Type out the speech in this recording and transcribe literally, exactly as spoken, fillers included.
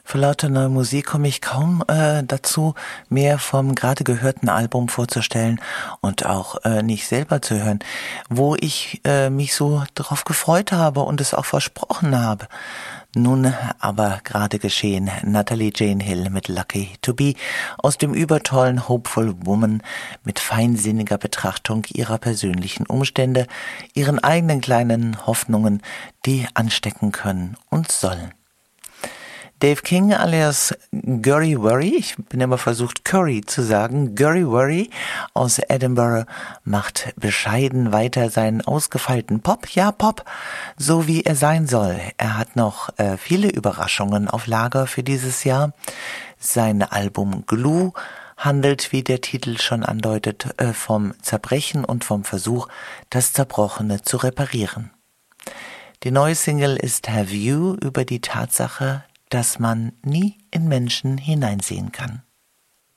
Vor lauter neuer Musik komme ich kaum äh, dazu, mehr vom gerade gehörten Album vorzustellen und auch äh, nicht selber zu hören, wo ich äh, mich so drauf gefreut habe und es auch versprochen habe. Nun aber gerade geschehen, Natalie Jane Hill mit Lucky to Be aus dem übertollen Hopeful Woman mit feinsinniger Betrachtung ihrer persönlichen Umstände, ihren eigenen kleinen Hoffnungen, die anstecken können und sollen. Dave King alias Gurry Worry, ich bin immer versucht Curry zu sagen, Gurry Worry aus Edinburgh macht bescheiden weiter seinen ausgefeilten Pop, ja Pop, so wie er sein soll. Er hat noch äh, viele Überraschungen auf Lager für dieses Jahr. Sein Album Glue handelt, wie der Titel schon andeutet, äh, vom Zerbrechen und vom Versuch, das Zerbrochene zu reparieren. Die neue Single ist Have You über die Tatsache, dass man nie in Menschen hineinsehen kann.